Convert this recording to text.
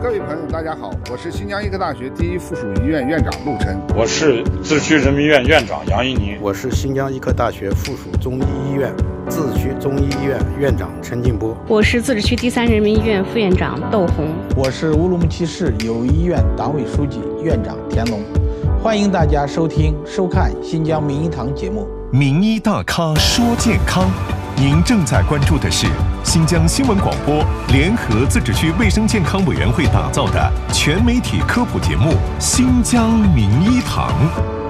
各位朋友，大家好，我是新疆医科大学第一附属医院院长陆琛。 我是自治区人民医院院长杨一宁。 我是新疆医科大学附属中医医院自治区中医医院院长陈进波。 我是自治区第三人民医院副院长窦红。 我是乌鲁木齐市友谊医院党委书记院长田龙。欢迎大家收听收看新疆名医堂节目。 名医大咖说健康，您正在关注的是新疆新闻广播联合自治区卫生健康委员会打造的全媒体科普节目《新疆名医堂》。